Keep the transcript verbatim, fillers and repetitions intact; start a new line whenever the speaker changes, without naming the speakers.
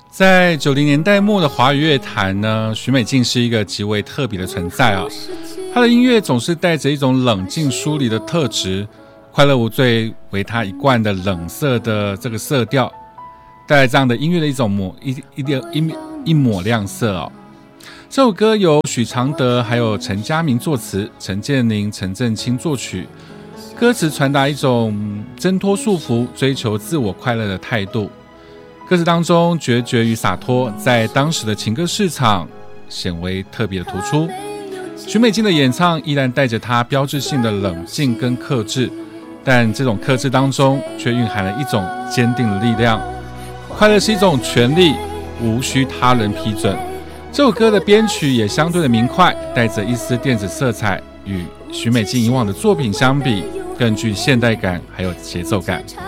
在九零年代末的华语乐坛呢，许美静是一个极为特别的存在啊。她的音乐总是带着一种冷静疏离的特质，快乐无罪为她一贯的冷色的这个色调，带来这样的音乐的一种抹一一一一抹亮色哦。这首歌由许常德还有陈嘉明作词，陈建宁、陈振清作曲。歌词传达一种挣脱束缚、追求自我快乐的态度。歌词当中决绝与洒脱，在当时的情歌市场显为特别的突出。许美静的演唱依然带着她标志性的冷静跟克制，但这种克制当中却蕴含了一种坚定的力量。快乐是一种权利，无需他人批准。这首歌的编曲也相对的明快，带着一丝电子色彩，与许美静以往的作品相比，更具现代感还有节奏感。